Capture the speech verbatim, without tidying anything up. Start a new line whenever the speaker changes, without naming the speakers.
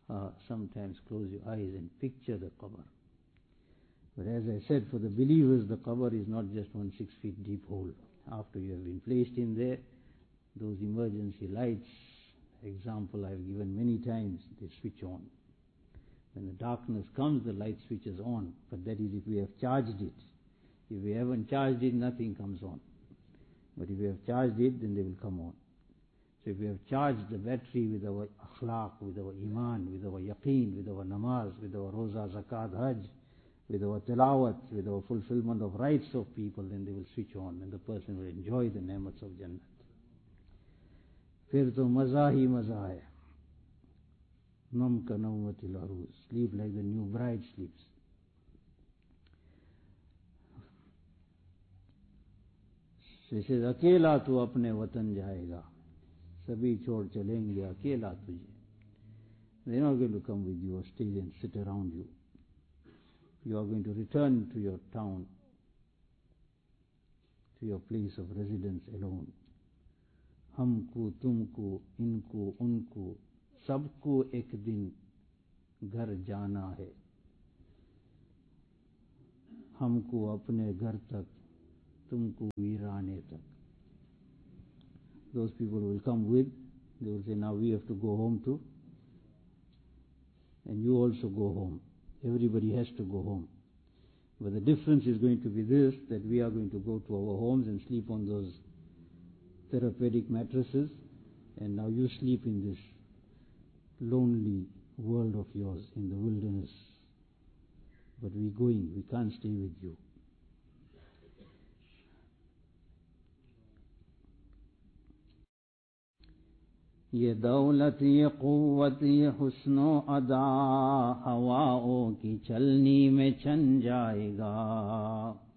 uh, sometimes close your eyes and picture the qabr. But as I said, for the believers, the qabr is not just one six feet deep hole. After you have been placed in there, those emergency lights, example I've given many times, they switch on. When the darkness comes, the light switches on. But that is if we have charged it. If we haven't charged it, nothing comes on. But if we have charged it, then they will come on. So if we have charged the battery with our akhlaq, with our iman, with our yaqeen, with our namaz, with our roza, zakat, hajj, with our tilawat, with our fulfillment of rights of people, then they will switch on and the person will enjoy the ni'mats of Jannat. Fir to maza hi maza hai. Nam ka nawmatil aruz. Sleep like the new bride sleeps. So he says, अकेला तू अपने वतन जाएगा, सभी छोड़ चलेंगे अकेला तुझे. They are not going to come with you or stay and sit around you. You are going to return to your town, to your place of residence alone. हमको, तुमको, इनको, उनको, सबको एक दिन घर जाना है. हमको अपने घर तक, तुमको वीराने तक. Those people will come with, they will say, now we have to go home too, and you also go home. Everybody has to go home. But the difference is going to be this, that we are going to go to our homes and sleep on those therapeutic mattresses, and now you sleep in this lonely world of yours in the wilderness. But we're going, we can't stay with you. ये दौलत ये क़ुव्वत ये हुस्नो अदा हवाओं की चलनी में छन जाएगा.